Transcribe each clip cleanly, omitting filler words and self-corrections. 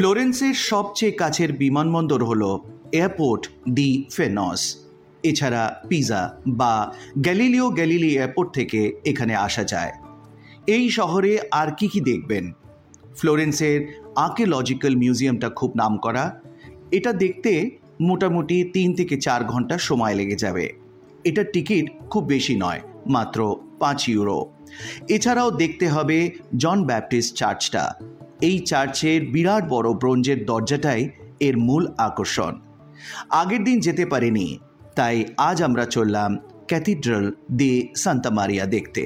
ফ্লোরেন্সের সবচেয়ে কাছের বিমানবন্দর হল এয়ারপোর্ট ডি ফেনস। এছাড়া পিজা বা গ্যালিলিও গ্যালিলি এয়ারপোর্ট থেকে এখানে আসা যায়। এই শহরে আর কি দেখবেন? ফ্লোরেন্সের আর্কিওলজিক্যাল মিউজিয়ামটা খুব নামকরা। এটা দেখতে মোটামুটি 3 থেকে 4 ঘন্টা সময় লেগে যাবে। এটার টিকিট খুব বেশি নয়, মাত্র 5 ইউরো। এছাড়াও দেখতে হবে জন ব্যাপটিস্ট চার্চটা। এই চার্চের বিরাট বড় ব্রোঞ্জের দরজাটাই এর মূল আকর্ষণ। আগের দিন যেতে পারিনি, তাই আজ আমরা চললাম ক্যাথিড্রাল দি সান্তা মারিয়া দেখতে।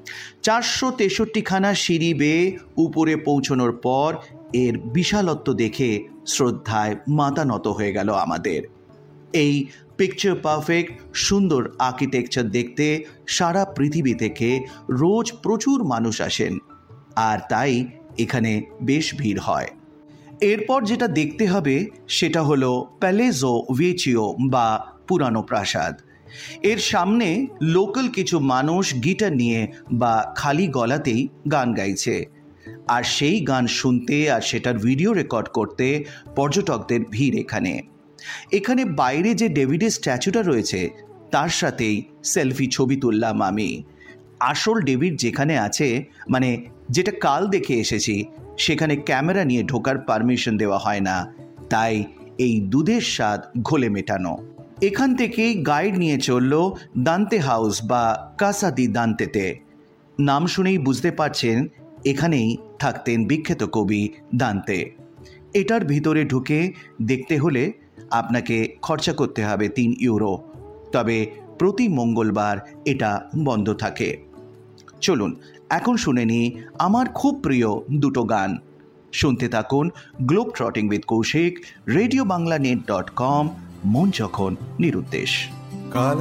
463খানা সিঁড়ি বেয়ে উপরে পৌঁছানোর পর এর বিশালত্ব দেখে শ্রদ্ধায় মাথা নত হয়ে গেল আমাদের। এই পিকচার পারফেক্ট সুন্দর আর্কিটেকচার দেখতে সারা পৃথিবী থেকে রোজ প্রচুর মানুষ আসেন, আর তাই এখানে বেশ ভিড় হয়। এরপর যেটা দেখতে হবে সেটা হলো প্যালেজো ভেচিও বা পুরানো প্রাসাদ। এর সামনে লোকাল কিছু মানুষ গিটার নিয়ে বা খালি গলাতেই গান গাইছে, আর সেই গান শুনতে আর সেটার ভিডিও রেকর্ড করতে পর্যটকদের ভিড়। এখানে বাইরে যে ডেভিডের স্ট্যাচুটা রয়েছে তার সাথেই সেলফি ছবি তুললাম আমি। আসল ডেভিড যেখানে আছে, মানে যেটা কাল দেখে এসেছি, সেখানে ক্যামেরা নিয়ে ঢোকার পারমিশন দেওয়া হয় না, তাই এই দুধের স্বাদ ঘোলে মেটানো। এখান থেকেই গাইড নিয়ে চলল দান্তে হাউস বা কাসা দি দান্তেতে। নাম শুনেই বুঝতে পারছেন এখানেই থাকতেন বিখ্যাত কবি দান্তে। এটার ভিতরে ঢুকে দেখতে হলে আপনাকে খরচা করতে হবে 3 ইউরো, তবে প্রতি মঙ্গলবার এটা বন্ধ থাকে। চলুন এখন শুনে নিই আমার খুব প্রিয় দুটো গান। শুনতে থাকুন globe ট্রটিং with Kaushik, radio Bangla net.com, মন যখন নিরুদ্দেশ।